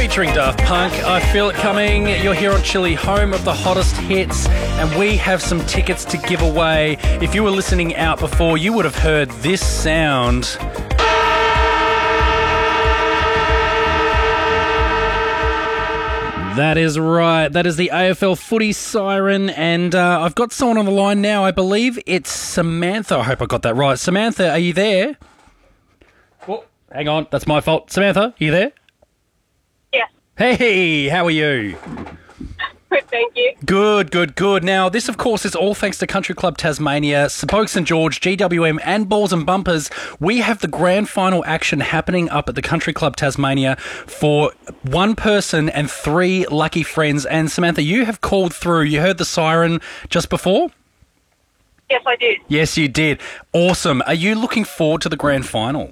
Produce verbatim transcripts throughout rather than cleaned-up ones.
featuring Daft Punk. I Feel It Coming. You're here on Chili, home of the hottest hits, and we have some tickets to give away. If you were listening out before, you would have heard this sound. That is right. That is the A F L footy siren, and uh, I've got someone on the line now. I believe it's Samantha. I hope I got that right. Samantha, are you there? Oh, hang on. That's my fault. Samantha, are you there? Yeah. Hey, how are you? Good, thank you. Good, good, good. Now, this, of course, is all thanks to Country Club Tasmania, Spoke St George, G W M and Balls and Bumpers. We have the grand final action happening up at the Country Club Tasmania for one person and three lucky friends. And Samantha, you have called through. You heard the siren just before? Yes, I did. Yes, you did. Awesome. Are you looking forward to the grand final?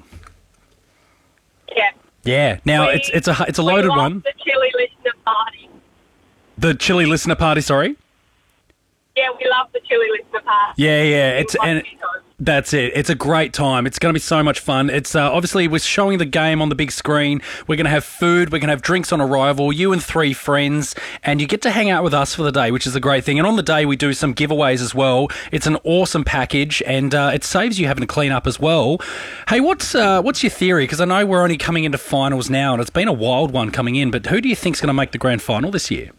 Yeah. Yeah. Now, we, it's it's a it's a loaded we love one. the Chili listener party. The Chili listener party, sorry? Yeah, we love the Chili listener party. Yeah, yeah. It's We love and it because- That's it. It's a great time. It's going to be so much fun. It's uh, obviously we're showing the game on the big screen. We're going to have food. We're going to have drinks on arrival. You and three friends, and you get to hang out with us for the day, which is a great thing. And on the day we do some giveaways as well. It's an awesome package, and uh, it saves you having to clean up as well. Hey, what's uh, what's your theory? Because I know we're only coming into finals now, and it's been a wild one coming in. But who do you think's going to make the grand final this year?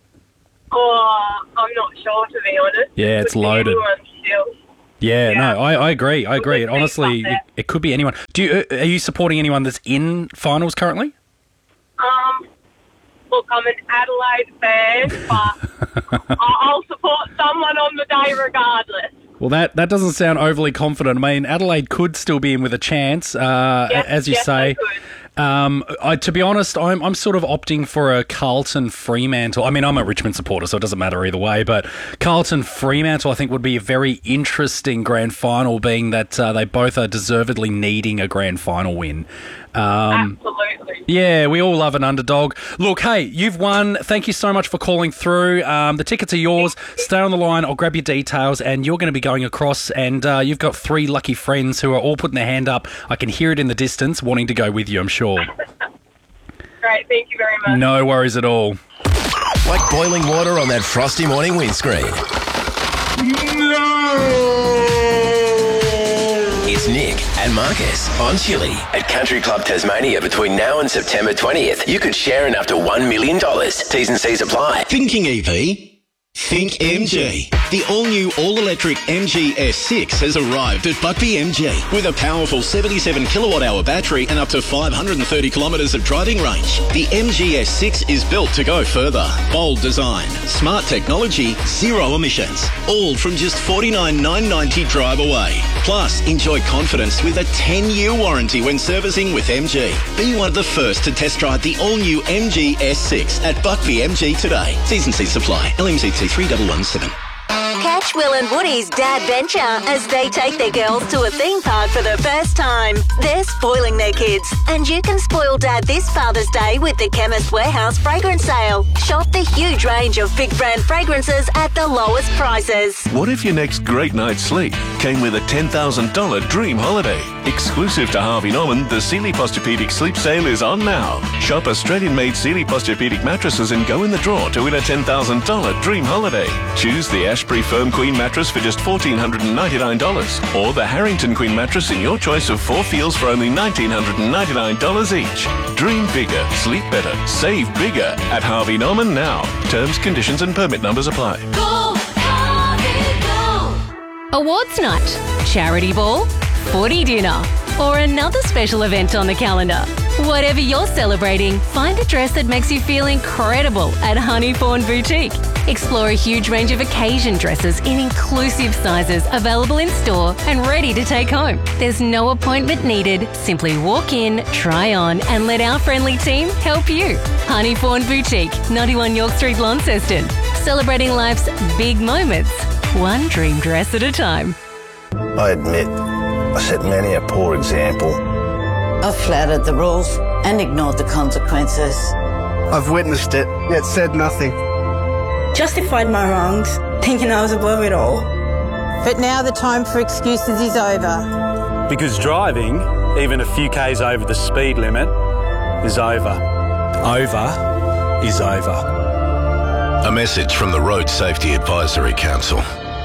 Oh, I'm not sure, to be honest. Yeah, it's Could be loaded. anyone still. Yeah, Yeah. no, I, I agree. I agree. It, We'll just honestly, think about it, it could be anyone. Do you uh, are you supporting anyone that's in finals currently? Um, look, I'm an Adelaide fan, but I- I'll support someone on the day regardless. Well, that, that doesn't sound overly confident. I mean, Adelaide could still be in with a chance, uh, Yes, as you yes, say. they could. Um, I, to be honest, I'm I'm sort of opting for a Carlton Fremantle. I mean, I'm a Richmond supporter, so it doesn't matter either way. But Carlton Fremantle, I think, would be a very interesting grand final, being that uh, they both are deservedly needing a grand final win. Um, Absolutely. Yeah, we all love an underdog. Look, hey, you've won. Thank you so much for calling through. Um, the tickets are yours. Stay on the line. I'll grab your details, and you're going to be going across, and uh, you've got three lucky friends who are all putting their hand up. I can hear it in the distance, wanting to go with you, I'm sure. Great, thank you very much. No worries at all. Like boiling water on that frosty morning windscreen. It's Nick and Marcus on Chili at Country Club Tasmania between now and September twentieth. You could share in up to one million dollars. T's and C's apply. Thinking E V? Think M G. The all-new all-electric M G S six has arrived at Buckby M G with a powerful seventy-seven kilowatt hour battery and up to five hundred thirty kilometres of driving range. The M G S six is built to go further. Bold design, smart technology, zero emissions. All from just forty-nine thousand nine hundred ninety dollars drive away. Plus, enjoy confidence with a ten-year warranty when servicing with M G. Be one of the first to test drive the all-new M G S six at Buckby M G today. T's and C's apply. L M Z T three one one seven. Catch Will and Woody's Dad Venture as they take their girls to a theme park for the first time. They're spoiling their kids, and you can spoil Dad this Father's Day with the Chemist Warehouse fragrance sale. Shop the huge range of big brand fragrances at the lowest prices. What if your next great night's sleep came with a ten thousand dollars dream holiday? Exclusive to Harvey Norman, the Sealy Posturepedic Sleep Sale is on now. Shop Australian-made Sealy Posturepedic mattresses and go in the draw to win a ten thousand dollars dream holiday. Choose the Ashbury Firm Queen mattress for just one thousand four hundred ninety-nine dollars or the Harrington Queen mattress in your choice of four feels for only one thousand nine hundred ninety-nine dollars each. Dream bigger, sleep better, save bigger at Harvey Norman now. Terms, conditions and permit numbers apply. Go, Harvey, go! Awards night, charity ball, footy dinner, or another special event on the calendar. Whatever you're celebrating, find a dress that makes you feel incredible at Honeyfawn Boutique. Explore a huge range of occasion dresses in inclusive sizes available in store and ready to take home. There's no appointment needed. Simply walk in, try on, and let our friendly team help you. Honeyfawn Boutique, ninety-one York Street, Launceston. Celebrating life's big moments, one dream dress at a time. I admit, I set many a poor example. I've flouted the rules and ignored the consequences. I've witnessed it, yet said nothing. Justified my wrongs, thinking I was above it all. But now the time for excuses is over. Because driving, even a few k's over the speed limit, is over. Over is over. A message from the Road Safety Advisory Council.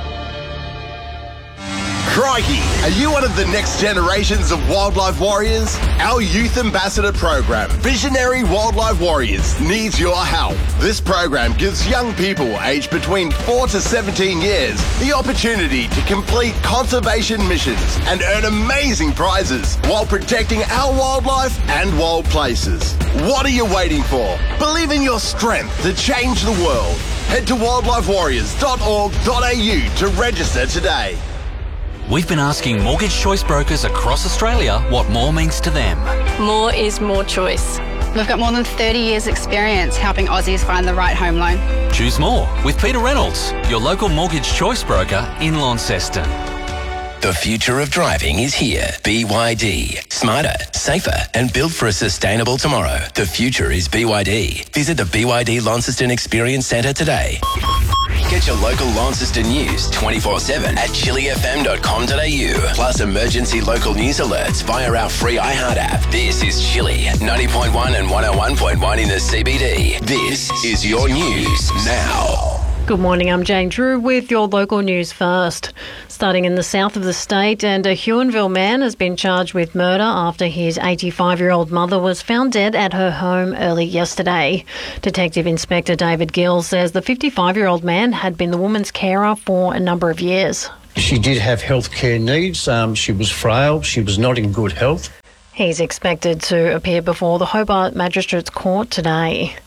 Crikey, are you one of the next generations of wildlife warriors? Our Youth Ambassador program, Visionary Wildlife Warriors, needs your help. This program gives young people aged between four to seventeen years the opportunity to complete conservation missions and earn amazing prizes while protecting our wildlife and wild places. What are you waiting for? Believe in your strength to change the world. Head to wildlife warriors dot org dot a u to register today. We've been asking mortgage choice brokers across Australia what more means to them. More is more choice. We've got more than thirty years experience helping Aussies find the right home loan. Choose more with Peter Reynolds, your local mortgage choice broker in Launceston. The future of driving is here. B Y D. Smarter, safer, and built for a sustainable tomorrow. The future is B Y D. Visit the B Y D Launceston Experience Centre today. Get your local Launceston news twenty-four seven at chili f m dot com dot a u. Plus emergency local news alerts via our free iHeart app. This is Chili, ninety point one and one oh one point one in the C B D. This is your news now. Good morning, I'm Jane Drew with your local news first. Starting in the south of the state, and a Huonville man has been charged with murder after his eighty-five-year-old mother was found dead at her home early yesterday. Detective Inspector David Gill says the fifty-five-year-old man had been the woman's carer for a number of years. She did have health care needs. Um, she was frail. She was not in good health. He's expected to appear before the Hobart Magistrates Court today.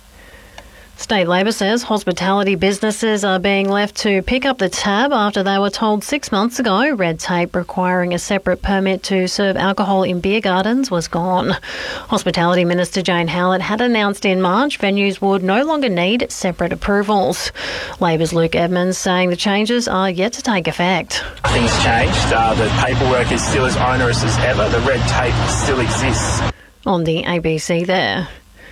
State Labor says hospitality businesses are being left to pick up the tab after they were told six months ago red tape requiring a separate permit to serve alcohol in beer gardens was gone. Hospitality Minister Jane Howlett had announced in March venues would no longer need separate approvals. Labor's Luke Edmonds saying the changes are yet to take effect. Things changed. Uh, the paperwork is still as onerous as ever. The red tape still exists. On the A B C there.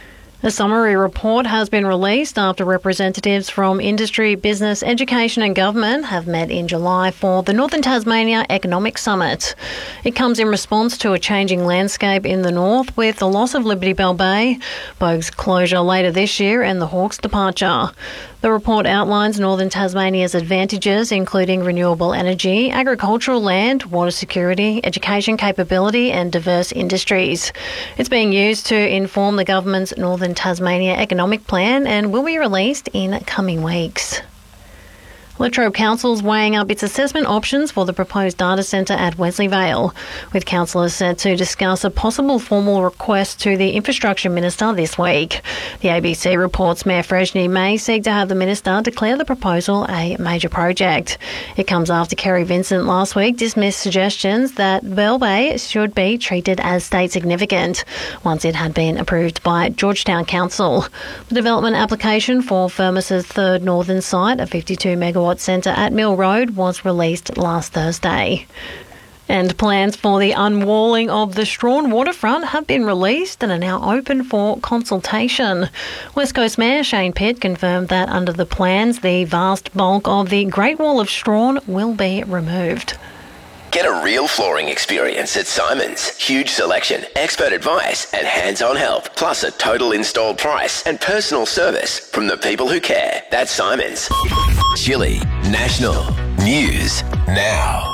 A summary report has been released after representatives from industry, business, education and government have met in July for the Northern Tasmania Economic Summit. It comes in response to a changing landscape in the north with the loss of Liberty Bell Bay, Boag's closure later this year and the Hawke's departure. The report outlines Northern Tasmania's advantages, including renewable energy, agricultural land, water security, education capability and diverse industries. It's being used to inform the government's Northern Tasmania Economic Plan and will be released in coming weeks. Latrobe Council's weighing up its assessment options for the proposed data centre at Wesley Vale, with councillors set to discuss a possible formal request to the Infrastructure Minister this week. The A B C reports Mayor Freshney may seek to have the Minister declare the proposal a major project. It comes after Kerry Vincent last week dismissed suggestions that Bell Bay should be treated as state significant once it had been approved by Georgetown Council. The development application for Firmus's third northern site, a fifty-two megawatt centre at Mill Road, was released last Thursday. And plans for the unwalling of the Strawn waterfront have been released and are now open for consultation. West Coast Mayor Shane Pitt confirmed that under the plans, the vast bulk of the Great Wall of Strawn will be removed. Get a real flooring experience at Simon's. Huge selection, expert advice and hands-on help. Plus a total installed price and personal service from the people who care. That's Simon's. Chili National News Now.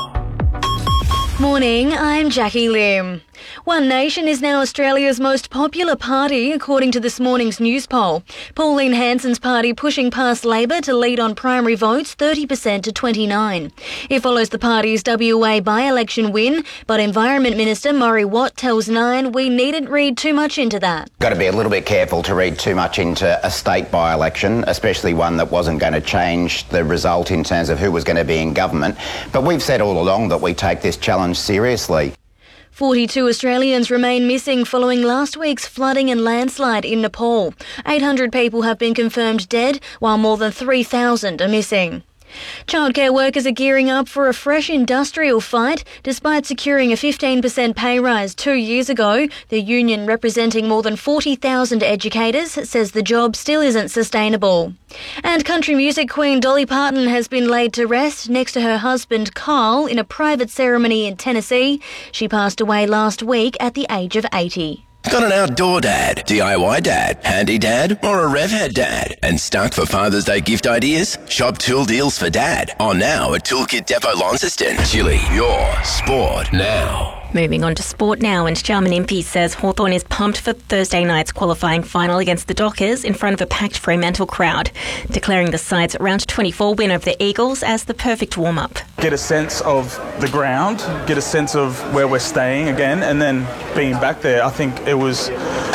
Morning, I'm Jackie Lim. One Nation is now Australia's most popular party, according to this morning's news poll. Pauline Hanson's party pushing past Labor to lead on primary votes thirty percent to twenty-nine. It follows the party's W A by-election win, but Environment Minister Murray Watt tells Nine we needn't read too much into that. Got to be a little bit careful to read too much into a state by-election, especially one that wasn't going to change the result in terms of who was going to be in government. But we've said all along that we take this challenge seriously. forty-two Australians remain missing following last week's flooding and landslide in Nepal. eight hundred people have been confirmed dead, while more than three thousand are missing. Childcare workers are gearing up for a fresh industrial fight. Despite securing a fifteen percent pay rise two years ago, the union representing more than forty thousand educators says the job still isn't sustainable. And country music queen Dolly Parton has been laid to rest next to her husband Carl in a private ceremony in Tennessee. She passed away last week at the age of eighty. Got an outdoor dad, D I Y dad, handy dad, or a rev head dad? And stuck for Father's Day gift ideas? Shop tool deals for dad. On now at Toolkit Depot Launceston. Chili, your sport now. Moving on to sport now, and Jarman Impey says Hawthorn is pumped for Thursday night's qualifying final against the Dockers in front of a packed Fremantle crowd, declaring the side's round twenty-four win over the Eagles as the perfect warm-up. Get a sense of the ground, get a sense of where we're staying again, and then being back there, I think it was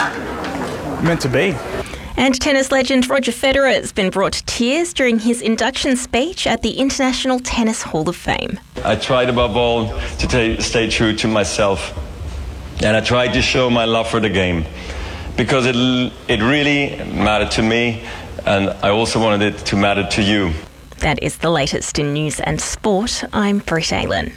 meant to be. And tennis legend Roger Federer has been brought to tears during his induction speech at the International Tennis Hall of Fame. I tried above all to t- stay true to myself, and I tried to show my love for the game because it, it really mattered to me, and I also wanted it to matter to you. That is the latest in news and sport. I'm Britt Aylen.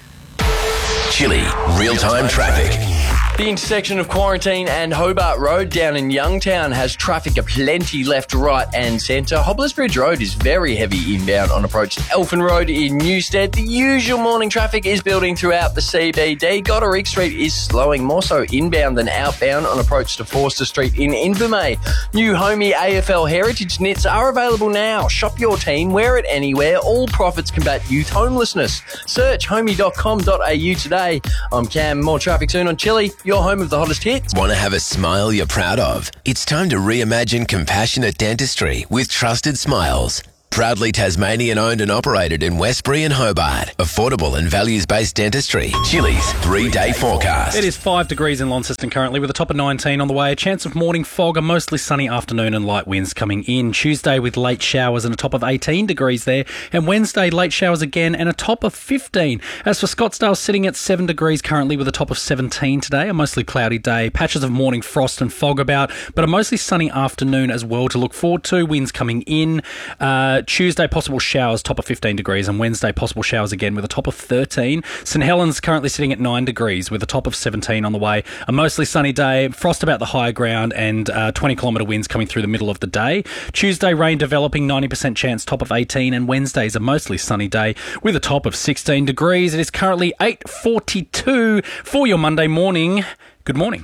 Chili, real-time traffic. The intersection of Quarantine and Hobart Road down in Youngtown has traffic aplenty left, right and centre. Hobblers Bridge Road is very heavy inbound on approach to Elfin Road in Newstead. The usual morning traffic is building throughout the C B D. Goderich Street is slowing, more so inbound than outbound on approach to Forster Street in Invermay. New Homey A F L Heritage knits are available now. Shop your team, wear it anywhere. All profits combat youth homelessness. Search homey dot com dot a u today. I'm Cam. More traffic soon on Chili, your home of the hottest hits. Want to have a smile you're proud of? It's time to reimagine compassionate dentistry with Trusted Smiles. Proudly Tasmanian owned and operated in Westbury and Hobart. Affordable and values-based dentistry. Chili's three-day forecast. It is five degrees in Launceston currently with a top of nineteen on the way. A chance of morning fog, a mostly sunny afternoon and light winds coming in. Tuesday with late showers and a top of eighteen degrees there. And Wednesday, late showers again and a top of fifteen. As for Scottsdale, sitting at seven degrees currently with a top of seventeen today. A mostly cloudy day. Patches of morning frost and fog about, but a mostly sunny afternoon as well to look forward to. Winds coming in. Uh, Tuesday, possible showers, top of fifteen degrees, and Wednesday, possible showers again with a top of thirteen. St Helens currently sitting at nine degrees with a top of seventeen on the way. A mostly sunny day, frost about the higher ground, and uh, twenty kilometre winds coming through the middle of the day. Tuesday, rain developing, ninety percent chance, top of eighteen, and Wednesday's a mostly sunny day with a top of sixteen degrees. It is currently eight forty-two for your Monday morning. Good morning.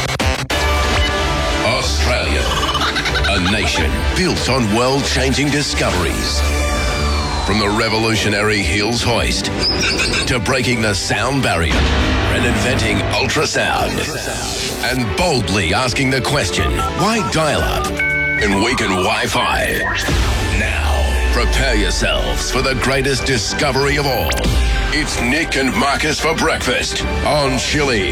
Australia, a nation built on world-changing discoveries. From the revolutionary Hills hoist to breaking the sound barrier and inventing ultrasound and boldly asking the question, why dial-up and weaken Wi-Fi? Now, prepare yourselves for the greatest discovery of all. It's Nick and Marcus for breakfast on Chili.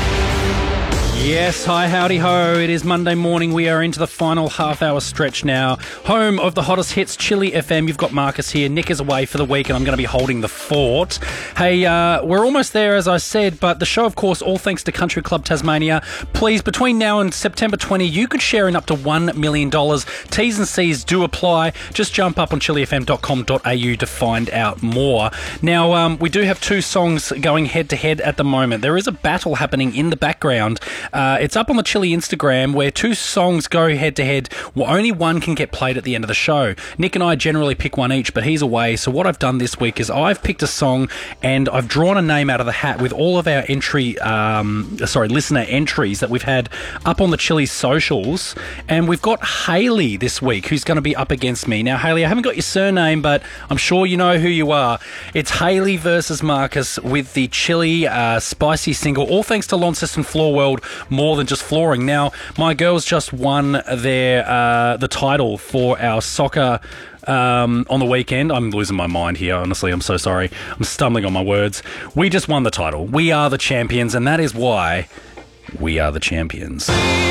Yes, hi, howdy ho. It is Monday morning. We are into the final half hour stretch now. Home of the hottest hits, Chili F M. You've got Marcus here. Nick is away for the week and I'm going to be holding the fort. Hey, uh, we're almost there, as I said, but the show, of course, all thanks to Country Club Tasmania. Please, between now and September twentieth, you could share in up to one million dollars. T's and C's do apply. Just jump up on chili f m dot com dot a u to find out more. Now, um, we do have two songs going head-to-head at the moment. There is a battle happening in the background. Uh, it's up on the Chili Instagram where two songs go head-to-head. Well, only one can get played at the end of the show. Nick and I generally pick one each, but he's away. So what I've done this week is I've picked a song and I've drawn a name out of the hat with all of our entry, um, sorry, listener entries that we've had up on the Chili socials. And we've got Hayley this week who's going to be up against me. Now, Hayley, I haven't got your surname, but I'm sure you know who you are. It's Hayley versus Marcus with the Chili uh, spicy single, all thanks to Launceston Floor World. More than just flooring. Now, my girls just won their uh, the title for our soccer um, on the weekend. I'm losing my mind here, honestly. I'm so sorry. I'm stumbling on my words. We just won the title. We are the champions, and that is why we are the champions.